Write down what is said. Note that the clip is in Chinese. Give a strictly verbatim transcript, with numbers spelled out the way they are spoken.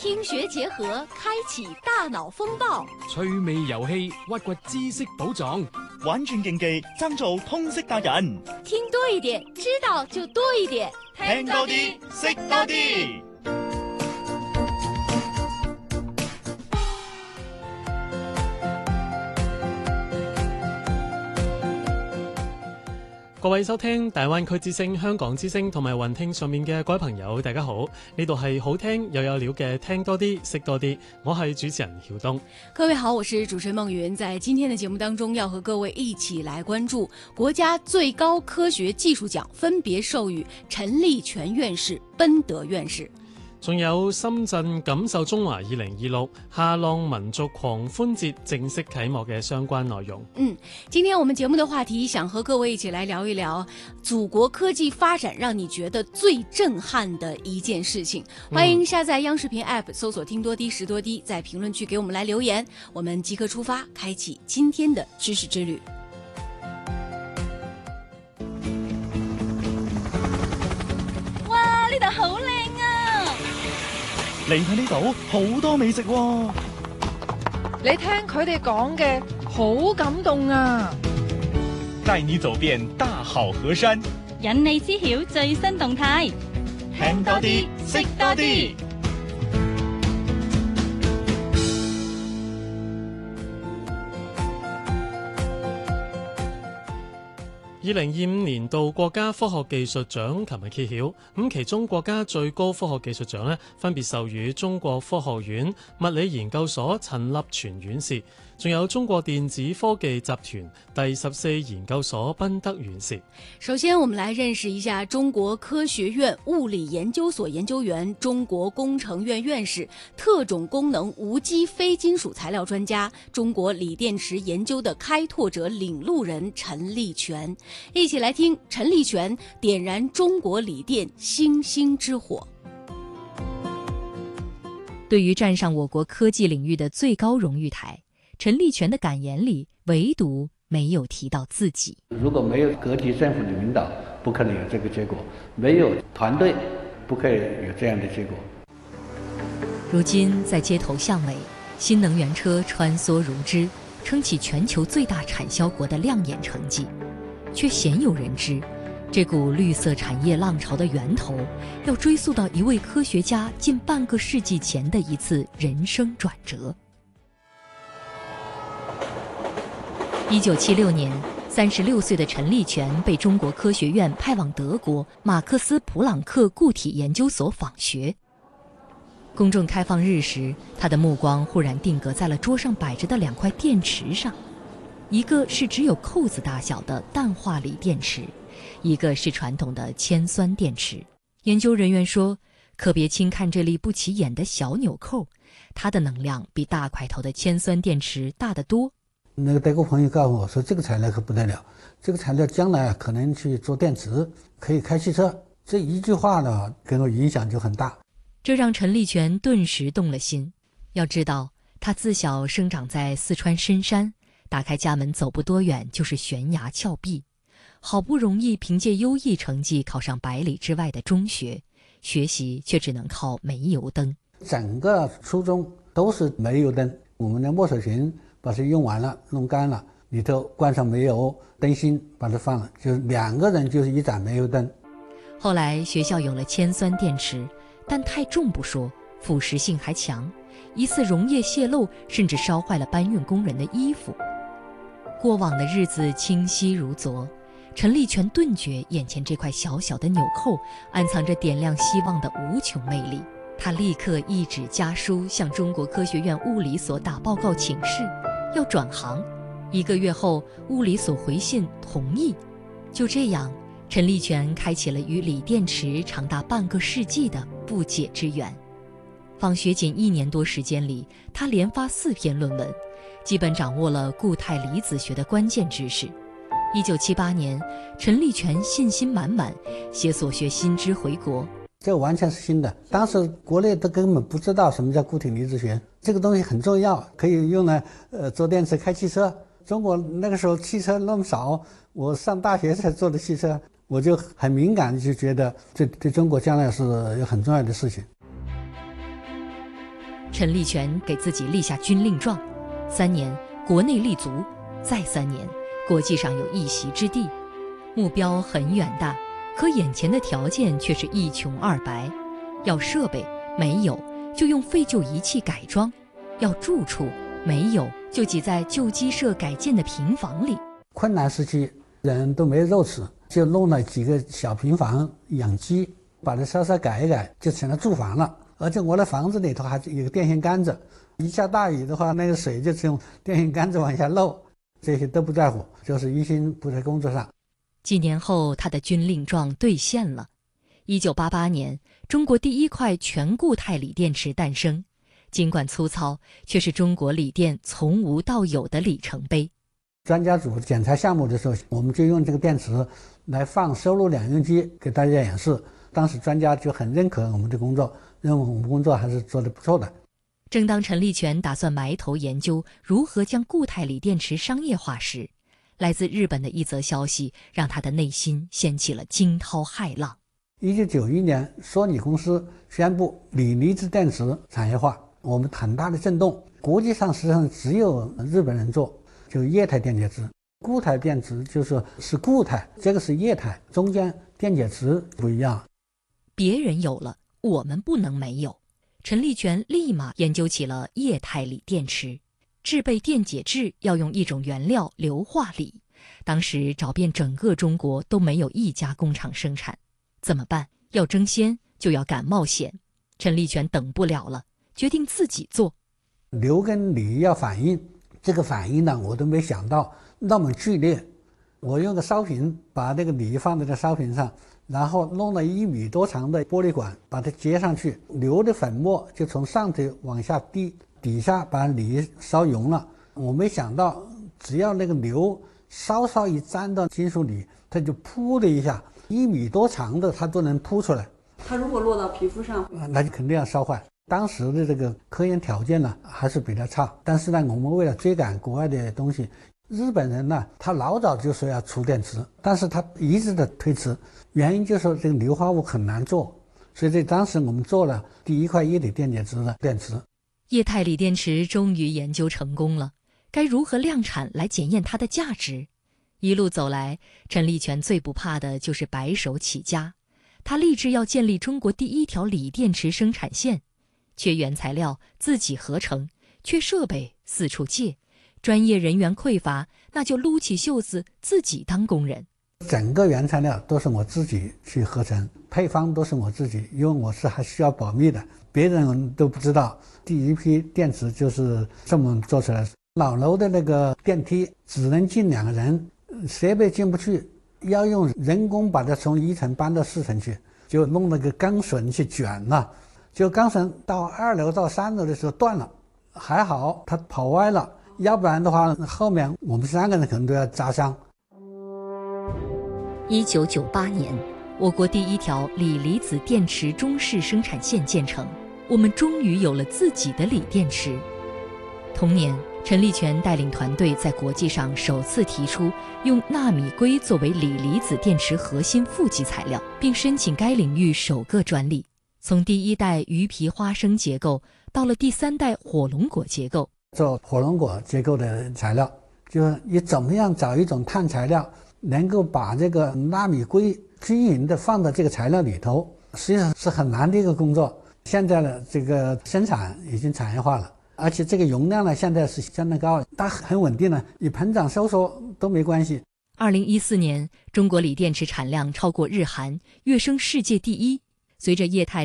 听學結合，開啟大腦風暴， 趣味遊戲，挖掘知識寶藏， 玩轉競技，爭做通識達人。 聽多一點，知道就多一點， 聽多啲，識多啲。 各位收聽大灣區之聲、香港之聲同埋雲聽上面嘅各位朋友，大家好！呢度係好聽又有料嘅聽多啲、識多啲，我係主持人曉東。 各位好，我是主持人孟云。在今天的節目當中，要和各位一起來關注國家最高科學技術獎分別授予陳立全院士、賓德院士。 仲有深圳感受中華二零二六下浪民族狂歡節正式啟幕嘅相關內容。 嗯，今天我們節目的話題想和各位一起來聊一聊祖國科技發展讓你覺得最震撼的一件事情。歡迎下載央視頻 App 搜索聽多啲識多啲，在評論區給我們來留言，我們即刻出發開啟今天的知識之旅。哇，呢度好靚啊！ 嚟睇呢度好多美食喎， 你聽佢哋講嘅好感動啊！ 帶你走遍大好河山， 引你知曉最新動態， 聽多啲，識多啲。 二零二五年度國家科學技術獎琴日揭曉，咁其中國家最高科學技術獎呢，分別授予中國科學院物理研究所陳立全院士，仲有中國電子科技集團第十四研究所賓德院士。 首先，我們來認識一下中國科學院物理研究所研究員、中國工程院院士、特種功能無機非金屬材料專家、中國鋰電池研究的開拓者、領路人陳立全。一起來聽陳立全點燃中國鋰電星星之火。 對於站上我國科技領域的最高榮譽台，陳立全的感言裡唯獨沒有提到自己。 如果沒有各級政府的領導，不可能有這個結果；沒有團隊，不可以有這樣的結果。 如今在街頭巷尾，新能源車穿梭如織，撐起全球最大產銷國的亮眼成績。卻鮮有人知，這股綠色產業浪潮的源頭，要追溯到一位科學家近半個世紀前的一次人生轉折。一九七六年，三十六歲的陳立全被中國科學院派往德國馬克思普朗克固體研究所訪學。公眾開放日時，他的目光忽然定格在了桌上擺着的兩塊電池上。一個是只有扣子大小的氮化鋰電池，一個是傳統的鉛酸電池。研究人員說，可別輕看這粒不起眼的小紐扣，它的能量比大塊頭的鉛酸電池大得多。 那個德國朋友告訴我說，這個材料可不得了，這個材料將來可能去做電池，可以開汽車。這一句話呢，給我影響就很大。 這讓陳立全頓時動了心。要知道，他自小生長在四川深山，打開家門走不多遠就是懸崖峭壁，好不容易憑借優異成績考上百里之外的中學，學習卻只能靠煤油燈。 整個初中都是煤油燈，我們的墨水瓶把它用完了弄乾了，裏頭灌上煤油燈芯把它放了，就兩個人就是一盞煤油燈。 後來學校有了鉛酸電池，但太重不說，腐蝕性還強，一次溶液洩漏甚至燒壞了搬運工人的衣服。過往的日子清晰如昨，陳立全頓覺眼前這塊小小的紐扣暗藏着點亮希望的無窮魅力。他立刻一紙家書向中國科學院物理所打報告請示，要轉行。一個月後，物理所回信同意。就這樣，陳立全開啟了與鋰電池長達半個世紀的不解之緣。訪學僅一年多時間裡，他連發四篇論文，基本掌握了固態離子學的關鍵知識。一九七八年，陳立全信心滿滿，攜所學新知回國。 這個完全是新的，當時國內都根本不知道什麼叫固體離子學，這個東西很重要，可以用來呃做電池開汽車。中國那個時候汽車那麼少，我上大學才做的汽車，我就很敏感，就覺得這對中國將來是有很重要的事情。 陈立全给自己立下军令状：三年国内立足，再三年国际上有一席之地。目标很远大，可眼前的条件却是一穷二白。要设备没有，就用废旧仪器改装；要住处没有，就挤在旧鸡舍改建的平房里。 困难时期人都没肉吃，就弄了几个小平房养鸡，把它稍稍改一改就成了住房了。而且我的房子里头还有个电线杆子，一下大雨的话，那个水就从电线杆子往下漏，这些都不在乎，就是一心扑在工作上。 几年后，他的军令状兑现了。一九八八年，中国第一块全固态锂电池诞生，尽管粗糙，却是中国锂电从无到有的里程碑。 专家组检查项目的时候，我们就用这个电池来放收录两用机给大家演示。当时专家就很认可我们的工作，认为我们工作还是做得不错的。 正当陈立全打算埋头研究如何将固态锂电池商业化时，来自日本的一则消息让他的内心掀起了惊涛骇浪。 一九九一年，索尼公司宣布锂离子电池产业化，我们很大的震动。国际上实际上只有日本人做，就液态电解质。固态电池就是是固态，这个是液态，中间电解质不一样。 别人有了，我们不能没有。陈立全立马研究起了液态锂电池。制备电解质要用一种原料硫化锂，当时找遍整个中国都没有一家工厂生产。怎么办？要争先就要敢冒险。陈立全等不了了，决定自己做。 硫跟锂要反应，这个反应呢，我都没想到那么剧烈。我用个烧瓶把那个锂放在这烧瓶上，然后弄了一米多长的玻璃管把它接上去，硫的粉末就从上头往下滴，底下把锂烧熔了。我没想到只要那个硫稍稍一沾到金属锂，它就噗的一下，一米多长的它都能扑出来。 它如果落到皮肤上， 那就肯定要烧坏。当时的这个科研条件呢还是比较差，但是呢我们为了追赶国外的东西，日本人呢他老早就说要出电池，但是他一直的推迟，原因就是说这个硫化物很难做，所以在当时我们做了第一块液体电解质的电池。 液态锂电池终于研究成功了，该如何量产来检验它的价值？一路走来，陈立全最不怕的就是白手起家。他立志要建立中国第一条锂电池生产线，缺原材料自己合成，缺设备四处借，专业人员匮乏，那就撸起袖子自己当工人。 整个原材料都是我自己去合成，配方都是我自己，因为我是还需要保密的，别人都不知道。第一批电池就是这么做出来的。老楼的那个电梯只能进两个人，设备进不去，要用人工把它从一层搬到四层去，就弄了个钢绳去卷了，就钢绳到二楼到三楼的时候断了，还好它跑歪了，要不然的话后面我们三个人可能都要扎伤。 一九九八年，我国第一条锂离子电池中式生产线建成，我们终于有了自己的锂电池。同年，陈立全带领团队在国际上首次提出用纳米硅作为锂离子电池核心负极材料，并申请该领域首个专利。从第一代鱼皮花生结构到了第三代火龙果结构， 做火龙果结构的材料，就是你怎么样找一种碳材料能够把这个纳米硅均匀的放到这个材料里头，实际上是很难的一个工作。现在的这个生产已经产业化了，而且这个容量呢现在是相当高，它很稳定了，你膨胀收缩都没关系。 二零一四年，中国锂电池产量超过日韩，跃升世界第一。随着液态